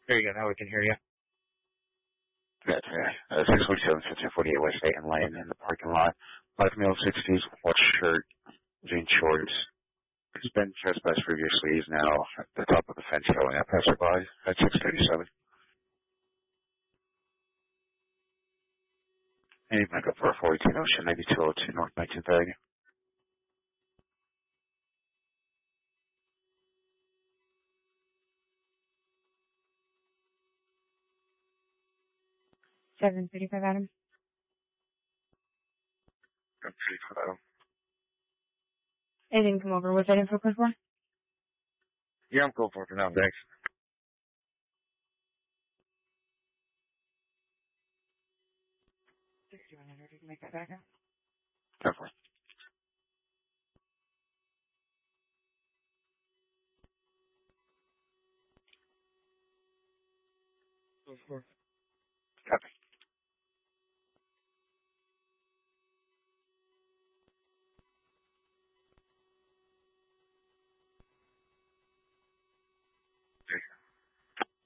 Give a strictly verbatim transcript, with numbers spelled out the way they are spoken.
There you go. Now we can hear you. Gotcha. Uh, six forty-seven, fifteen forty-eight West Dayton Lane in the parking lot. Black male, sixties, white shirt, jean shorts. He's been trespassed previously. He's now at the top of the fence showing at passerby at six thirty-seven. And he's back up for a forty-two Ocean, ninety-two oh two North nineteenth Avenue. seven thirty-five Adam. I'm pretty proud. It didn't come over. Was that info code for? Yeah, I'm cool for it for now. Thanks. sixty-one hundred. You can make that back now. Definitely. Go for it. Copy.